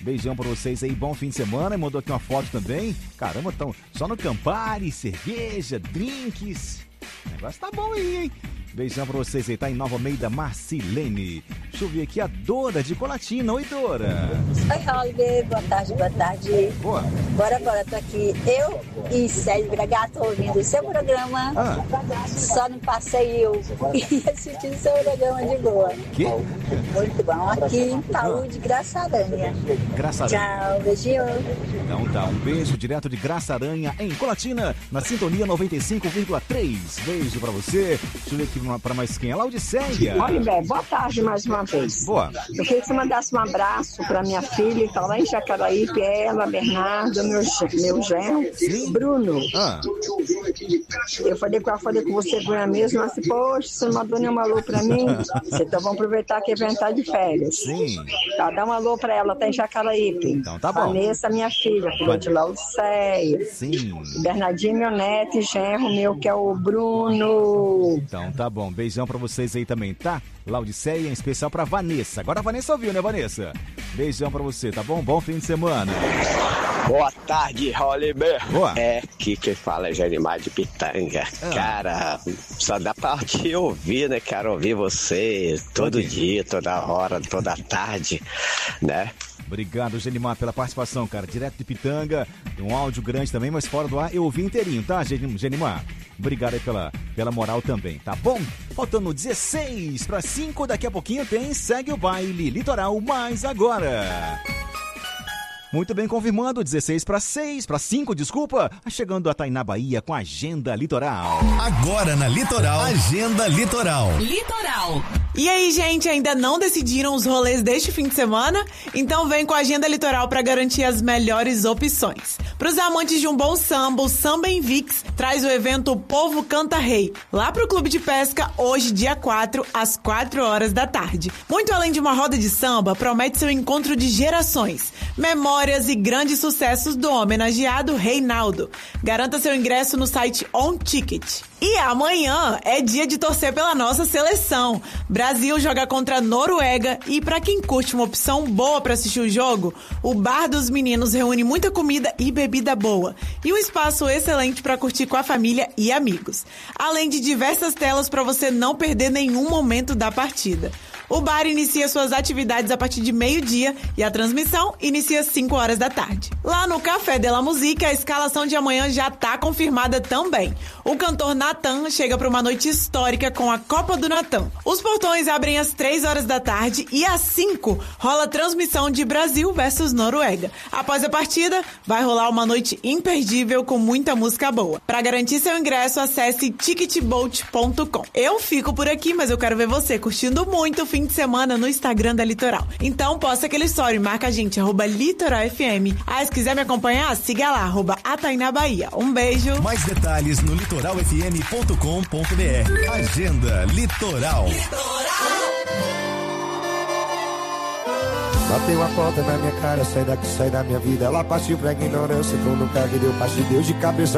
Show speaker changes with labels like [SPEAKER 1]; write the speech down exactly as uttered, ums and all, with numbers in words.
[SPEAKER 1] Beijão pra vocês aí, bom fim de semana. Mandou aqui uma foto também. Caramba, tão só no Campari, cerveja, drinks. O negócio tá bom aí, hein? Beijão pra vocês aí, tá em Nova Almeida, Marcilene. Deixa eu ver aqui a Dora de Colatina. Oi, Dora.
[SPEAKER 2] Oi, Holiday. Boa tarde, boa tarde.
[SPEAKER 1] Boa.
[SPEAKER 2] Bora, bora, tô aqui. Eu e Célio Bragato ouvindo o seu programa.
[SPEAKER 1] Ah.
[SPEAKER 2] Só no passeio e assistindo o seu programa de boa.
[SPEAKER 1] Que?
[SPEAKER 2] Muito bom. Aqui em Taúde, Graçaranha.
[SPEAKER 1] Graçaranha.
[SPEAKER 2] Tchau, beijinho.
[SPEAKER 1] Então tá, um beijo direto de Graçaranha, em Colatina, na sintonia noventa e cinco vírgula três. Beijo pra você. Deixa eu ver aqui pra mais quem? A Laudicéia.
[SPEAKER 3] Olha, boa tarde mais uma vez.
[SPEAKER 1] Boa.
[SPEAKER 3] Eu queria que você mandasse um abraço pra minha filha, que tá lá em Jacaraípe, ela, Bernardo, meu, meu genro, Bruno.
[SPEAKER 1] Ah.
[SPEAKER 3] Eu falei com ela, falei com você Bruna mesmo, ela disse, poxa, você não mandou nenhum alô pra mim? Então vamos aproveitar que vai estar de férias.
[SPEAKER 1] Sim.
[SPEAKER 3] Tá, dá um alô pra ela, tá em Jacaraípe.
[SPEAKER 1] Então tá bom.
[SPEAKER 3] Vanessa, minha filha, filha de Laudicéia.
[SPEAKER 1] Sim.
[SPEAKER 3] Bernardinho, meu neto, e genro meu, que é o Bruno.
[SPEAKER 1] Então tá bom, beijão pra vocês aí também, tá? Laudicéia, em especial pra Vanessa. Agora a Vanessa ouviu, né, Vanessa? Beijão pra você, tá bom? Bom fim de semana.
[SPEAKER 4] Boa tarde, Hollyber.
[SPEAKER 1] Boa.
[SPEAKER 4] É, aqui quem fala é Janimar de Pitanga. Ah. Cara, só dá pra te ouvir, né? Quero ouvir você todo okay. dia, toda hora, toda tarde, né?
[SPEAKER 1] Obrigado, Genimar, pela participação, cara. Direto de Pitanga, um áudio grande também, mas fora do ar eu ouvi inteirinho, tá, Genimar? Obrigado aí pela, pela moral também, tá bom? Faltando dezesseis para cinco, daqui a pouquinho tem Segue o Baile Litoral Mais Agora. Muito bem, confirmando, dezesseis para seis, para cinco, desculpa. Chegando a Tainá Bahia com a Agenda Litoral.
[SPEAKER 5] Agora na Litoral, Agenda Litoral.
[SPEAKER 6] Litoral. E aí, gente, ainda não decidiram os rolês deste fim de semana? Então vem com a Agenda Litoral para garantir as melhores opções. Para os amantes de um bom samba, o Samba em Vix traz o evento O Povo Canta Rei, lá pro Clube de Pesca, hoje, dia quatro, às quatro horas da tarde. Muito além de uma roda de samba, promete ser um encontro de gerações, memórias e grandes sucessos do homenageado Reinaldo. Garanta seu ingresso no site On Ticket. E amanhã é dia de torcer pela nossa seleção. Brasil joga contra a Noruega e para quem curte uma opção boa para assistir o jogo, o Bar dos Meninos reúne muita comida e bebida boa e um espaço excelente para curtir com a família e amigos. Além de diversas telas para você não perder nenhum momento da partida. O bar inicia suas atividades a partir de meio-dia e a transmissão inicia às cinco horas da tarde. Lá no Café de la Musique, a escalação de amanhã já está confirmada também. O cantor Natan chega para uma noite histórica com a Copa do Natan. Os portões abrem às três horas da tarde e às cinco rola a transmissão de Brasil versus Noruega. Após a partida, vai rolar uma noite imperdível com muita música boa. Para garantir seu ingresso, acesse ticketbolt ponto com. Eu fico por aqui, mas eu quero ver você curtindo muito o fim de semana no Instagram da Litoral. Então, posta aquele story, marca a gente, arroba Litoral F M. Ah, se quiser me acompanhar, siga lá, arroba Atainá Bahia. Um beijo.
[SPEAKER 5] Mais detalhes no litoral f m ponto com ponto b r. Agenda Litoral. Litoral.
[SPEAKER 7] Bateu a porta na minha cara, sai daqui, sai da minha vida. Ela partiu pra ignorância, então nunca que deu parte de Deus de cabeça.